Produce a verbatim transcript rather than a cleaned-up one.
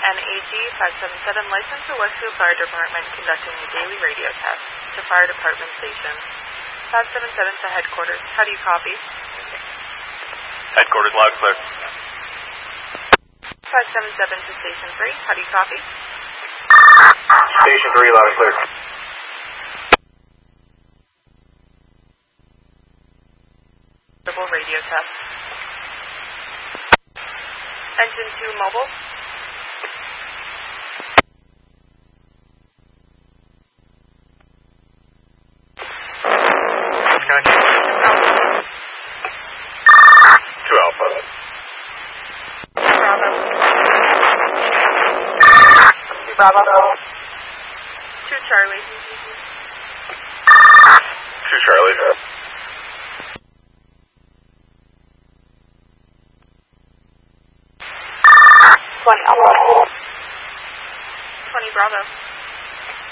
N A G five seven seven, licensed to Westfield Fire Department, conducting a daily radio test to fire department stations. five seven seven to headquarters. How do you copy? Headquarters, loud and clear. five seven seven to station three. How do you copy? Station three, loud and clear. Radio test. Engine two mobile. Two Alpha. Bravo. Bravo. Two Charlie. Two Charlie. twenty Alpha. twenty Bravo.